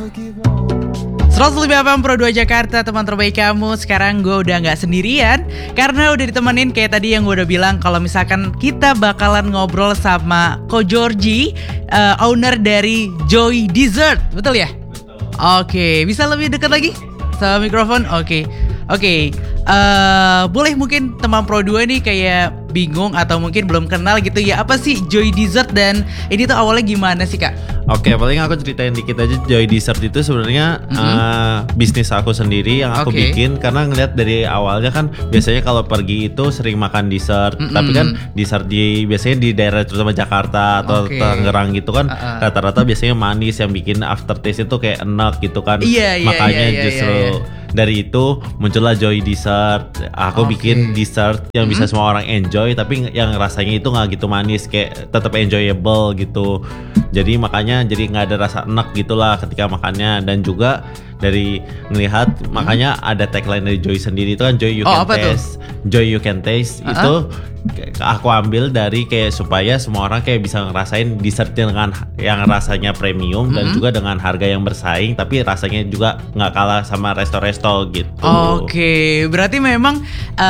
105 FM Pro 2 Jakarta, teman terbaik kamu. Sekarang gue udah gak sendirian karena udah ditemenin kayak tadi yang gue udah bilang. Kalau misalkan kita bakalan ngobrol sama Ko Georgie, owner dari Joy Dessert. Betul ya? Betul. Oke, bisa lebih dekat lagi sama mikrofon? Oke. Boleh mungkin teman Pro 2 nih kayak bingung atau mungkin belum kenal gitu ya, apa sih Joy Dessert dan ini tuh awalnya gimana sih Kak? Oke, paling aku ceritain dikit aja. Joy Dessert itu sebenarnya bisnis aku sendiri yang aku bikin karena ngeliat dari awalnya kan biasanya kalau pergi itu sering makan dessert, tapi kan dessert biasanya di daerah terutama Jakarta atau Tangerang gitu kan rata-rata biasanya manis yang bikin aftertaste itu kayak enak gitu kan. Makanya justru dari itu muncullah Joy Dessert. Aku bikin dessert yang bisa semua orang enjoy, tapi yang rasanya itu nggak gitu manis, kayak tetap enjoyable gitu. Jadi makanya jadi nggak ada rasa enak gitulah ketika makannya. Dan juga dari melihat makanya ada tagline dari Joy sendiri itu kan Joy You Can Taste. Joy You Can Taste itu aku ambil dari kayak supaya semua orang kayak bisa ngerasain dessert dengan yang rasanya premium dan juga dengan harga yang bersaing, tapi rasanya juga nggak kalah sama resto-resto gitu. Oke, berarti memang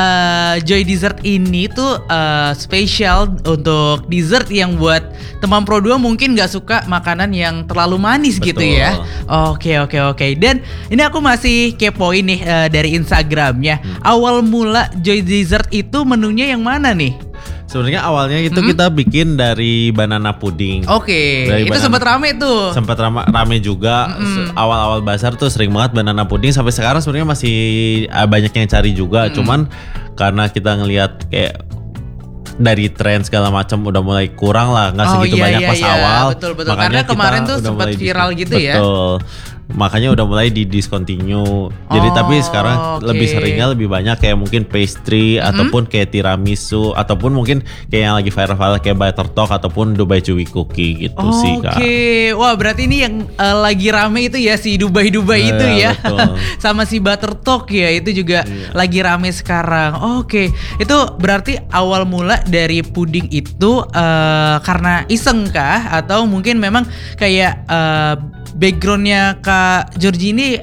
Joy Dessert ini tuh spesial untuk dessert yang buat teman Pro 2 mungkin nggak suka makanan yang terlalu manis. Betul. Gitu ya. Oke. Dan ini aku masih kepoin nih dari Instagramnya. Awal mula Joy Dessert itu menunya yang mana nih? Sebenarnya awalnya itu kita bikin dari banana pudding. Oke, itu sempat rame tuh. Sempat rame juga. Awal-awal bazar tuh sering banget banana pudding. Sampai sekarang sebenarnya masih banyak yang cari juga. Cuman karena kita ngelihat kayak dari tren segala macam udah mulai kurang lah, nggak segitu banyak pas awal. Betul. Makanya karena kemarin tuh sempat viral gitu ya. Betul. Makanya udah mulai di discontinue. Jadi tapi sekarang lebih seringnya lebih banyak kayak mungkin pastry ataupun kayak tiramisu ataupun mungkin kayak yang lagi viral kayak buttertalk ataupun Dubai Chewy Cookie gitu sih Kak. Oke, wah berarti ini yang lagi rame itu ya si Dubai itu ya. Sama si buttertalk ya, itu juga lagi rame sekarang. Oke, itu berarti awal mula dari puding itu karena iseng kah atau mungkin memang kayak backgroundnya Kak Georgie ini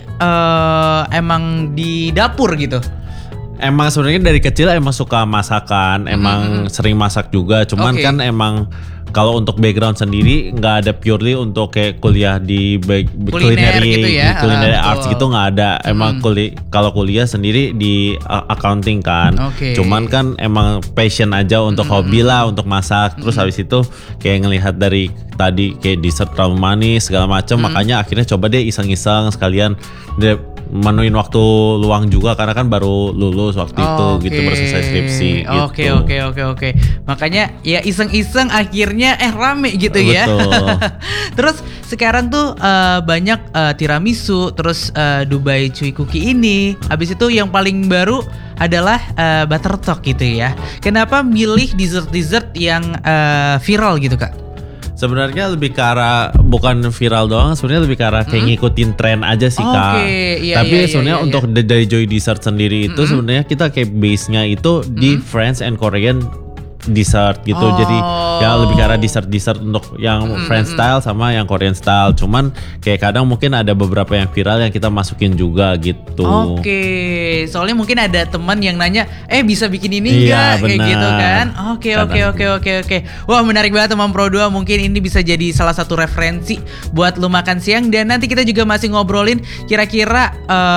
emang di dapur gitu? Emang sebenarnya dari kecil emang suka masakan, emang sering masak juga. Cuman kan emang kalau untuk background sendiri nggak ada purely untuk kayak kuliah di culinary gitu ya, culinary arts gitu nggak ada. Emang kalau kuliah sendiri di accounting kan. Cuman kan emang passion aja untuk hobi lah untuk masak. Terus habis itu kayak ngelihat dari tadi kayak dessert terlalu manis segala macam, makanya akhirnya coba deh iseng-iseng sekalian menuin waktu luang juga karena kan baru lulus waktu itu gitu, baru selesai skripsi gitu. Oke. Makanya ya iseng-iseng akhirnya rame gitu ya. Betul. Terus sekarang tuh banyak tiramisu, terus Dubai Chewy Cookie ini. Habis itu yang paling baru adalah buttertalk gitu ya. Kenapa milih dessert-dessert yang viral gitu Kak? Sebenarnya lebih ke arah bukan viral doang, sebenarnya lebih ke arah kayak ngikutin tren aja sih Kak. Tapi sebenarnya untuk dari Joy Dessert sendiri itu sebenarnya kita kayak base-nya itu di French and Korean dessert gitu. Jadi ya lebih ke arah dessert untuk yang French style sama yang Korean style. Cuman kayak kadang mungkin ada beberapa yang viral yang kita masukin juga gitu. Soalnya mungkin ada teman yang nanya, bisa bikin ini enggak? Kayak gitu kan. Oke. Wah, menarik banget teman Pro 2. Mungkin ini bisa jadi salah satu referensi buat lu makan siang. Dan nanti kita juga masih ngobrolin kira-kira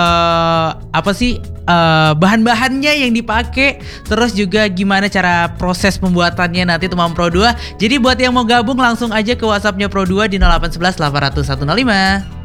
apa sih bahan-bahannya yang dipakai, terus juga gimana cara proses pembuatannya nanti teman Pro 2. Jadi buat yang mau gabung langsung aja ke WhatsApp-nya Pro 2 di 0811 800 105.